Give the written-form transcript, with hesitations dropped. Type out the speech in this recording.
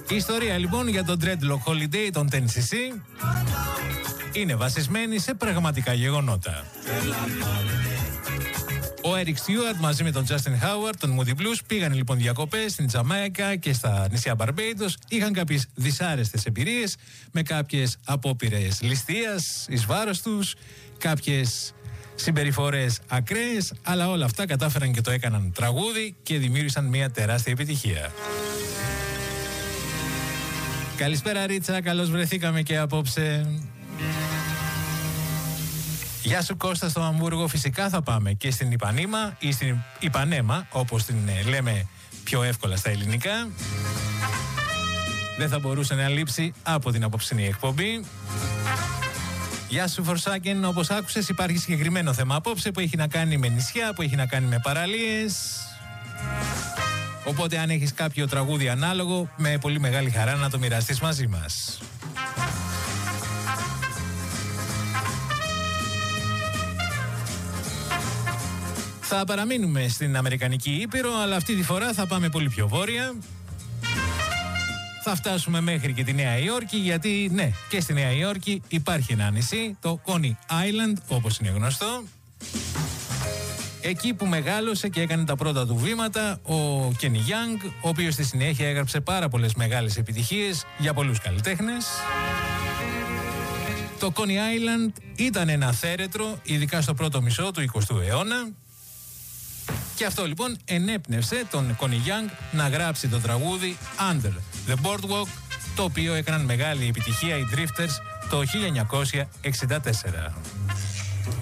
Η ιστορία λοιπόν για τον Dreadlock Holiday, τον 10cc, είναι βασισμένη σε πραγματικά γεγονότα. Ο Eric Stewart μαζί με τον Justin Howard, τον Moody Blues, πήγαν λοιπόν διακοπές στην Τζαμάικα και στα νησιά Barbados. Είχαν κάποιες δυσάρεστες εμπειρίες με κάποιες απόπειρες ληστείας εις βάρος τους, κάποιες συμπεριφορές ακραίες, αλλά όλα αυτά κατάφεραν και το έκαναν τραγούδι και δημιούργησαν μια τεράστια επιτυχία. Καλησπέρα Ρίτσα, καλώς βρεθήκαμε και απόψε. Γεια σου Κώστα στο Αμβούργο. Φυσικά θα πάμε και στην Ιπανήμα ή στην Ιπανέμα, όπως την λέμε πιο εύκολα στα ελληνικά. Δεν θα μπορούσε να λείψει από την απόψινή εκπομπή. Γεια σου Φορσάκεν, όπως άκουσες υπάρχει συγκεκριμένο θέμα απόψε που έχει να κάνει με νησιά, που έχει να κάνει με παραλίες. Οπότε αν έχεις κάποιο τραγούδι ανάλογο, με πολύ μεγάλη χαρά να το μοιραστείς μαζί μας. Θα παραμείνουμε στην Αμερικανική Ήπειρο, αλλά αυτή τη φορά θα πάμε πολύ πιο βόρεια. Θα φτάσουμε μέχρι και τη Νέα Υόρκη, γιατί ναι, και στη Νέα Υόρκη υπάρχει ένα νησί, το Coney Island, όπως είναι γνωστό. Εκεί που μεγάλωσε και έκανε τα πρώτα του βήματα ο Kenny Young, ο οποίος στη συνέχεια έγραψε πάρα πολλές μεγάλες επιτυχίες για πολλούς καλλιτέχνες. Το Coney Island ήταν ένα θέρετρο, ειδικά στο πρώτο μισό του 20ου αιώνα. Και αυτό λοιπόν ενέπνευσε τον Coney Young να γράψει το τραγούδι Under the Boardwalk, το οποίο έκαναν μεγάλη επιτυχία οι Drifters το 1964.